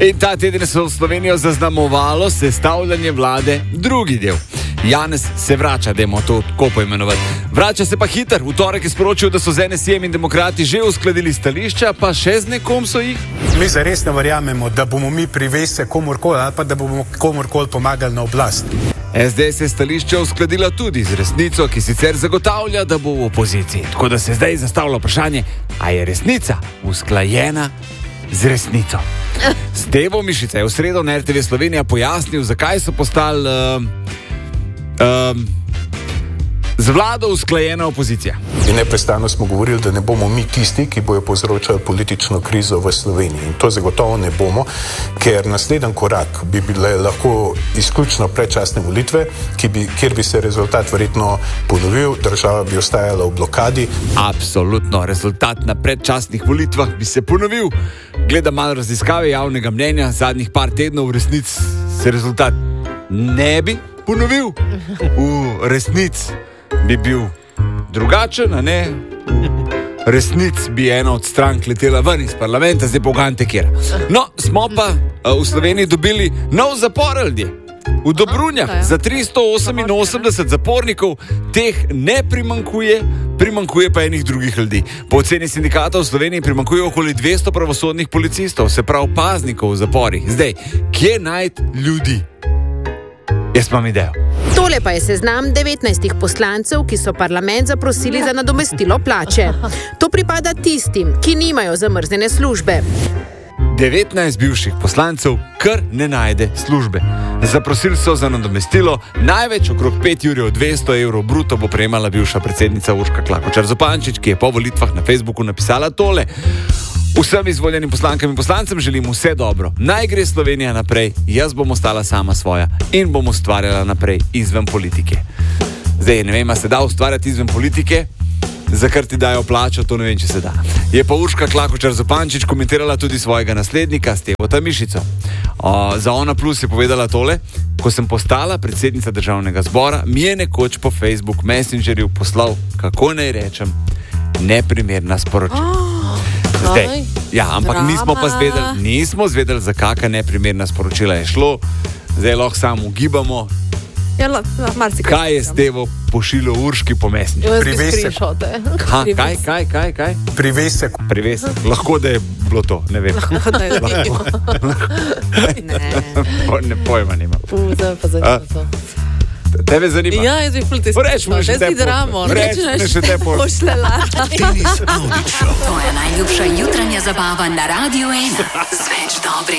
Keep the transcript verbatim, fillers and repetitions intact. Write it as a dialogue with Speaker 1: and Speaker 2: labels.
Speaker 1: In ta teden so v Slovenijo zaznamovalo sestavljanje vlade drugi del. Janez se vrača, dajmo to tako poimenovati. Vrača se pa hiter. V torek je sporočil, da so z N S I-jem in demokrati že uskladili stališča, pa še z nekom so jih.
Speaker 2: Mi zares ne verjamemo, da bomo mi privesti komorkoli ali pa da bomo komorkoli pomagali na oblast.
Speaker 1: S D S je stališče uskladila tudi z Resnico, ki sicer zagotavlja, da bo v opoziciji. Tako da se zdaj zastavlja vprašanje, a je Resnica usklajena z Resnico. Stevo Mišica je v sredo na R T V Slovenija pojasnil, zakaj so postali uh, uh, z vlado usklajena opozicija.
Speaker 3: In neprestano smo govorili, da ne bomo mi tisti, ki bojo povzročali politično krizo v Sloveniji. In to zagotovo ne bomo, ker naslednji korak bi bile lahko izključno predčasne volitve, ki bi, kjer bi se rezultat verjetno ponovil, država bi ostajala v blokadi.
Speaker 1: Absolutno, rezultat na predčasnih volitvah bi se ponovil. Gleda malo raziskave javnega mnenja, zadnjih par tednov v resnici se rezultat ne bi ponovil. V resnici bi bil drugačen, a ne? V resnici bi ena od strank letela ven iz parlamenta, zdaj bogante kjer. No, smo pa uh, v Sloveniji dobili nov zapor ljudje. V Dobrunjah okay. Za tristo oseminosemdeset zapornikov teh ne primankuje, primankuje pa enih drugih ljudi. Po oceni sindikata v Sloveniji primankuje okoli dvesto pravosodnih policistov, se pravi paznikov v zaporih. Zdaj, kje najti ljudi? Jaz imam idejo.
Speaker 4: Tole pa je seznam devetnajstih poslancev, ki so parlament zaprosili za nadomestilo plače. To pripada tistim, ki nimajo zamrznjene službe.
Speaker 1: devetnajst bivših poslancev kar ne najde službe. Zaprosili so za nadomestilo, največ okrog pet jurjev dvesto evrov bruto bo prejemala bivša predsednica Urška Klakočar Zupančič, ki je po volitvah na Facebooku napisala tole. Vsem izvoljenim poslankam in poslancem želim vse dobro. Naj gre Slovenija naprej, jaz bom ostala sama svoja in bom ustvarjala naprej izven politike. Zdaj, ne vem, a se da ustvarjati izven politike, za kar ti dajo plačo, to ne vem, če se da. Je pa Urška Klakočar Zupančič komentirala tudi svojega naslednika, Stevota Mišico. O, za Ona Plus je povedala tole: ko sem postala predsednica Državnega zbora, mi je nekoč po Facebook Messengerju poslal, kako naj rečem, neprimerna sporočila. Zdaj, ja, ampak Drama. nismo pa zvedeli, nismo zvedeli, za kakšna neprimerna sporočila je šlo. Zdaj lahko samo ugibamo.
Speaker 5: Ja, la, la,
Speaker 1: kaj je Stevo pošiljal Urški po Messengerju?
Speaker 2: Privesek.
Speaker 1: Ha, kaj, kaj, kaj, kaj?
Speaker 2: Privesek.
Speaker 1: Privesek. Lahko da je bilo to, ne vem.
Speaker 5: Lahko da je bilo.
Speaker 1: Ne. ne pojma nima.
Speaker 5: Zdaj pa zanima to.
Speaker 1: Tebe zanima?
Speaker 5: Ja, jaz bi ful te
Speaker 1: Reč mu še te
Speaker 5: dramo.
Speaker 1: Reč mu še te
Speaker 5: pošlela.
Speaker 6: Tvoja najljubša jutranja zabava na Radiu ena. Z več dobrih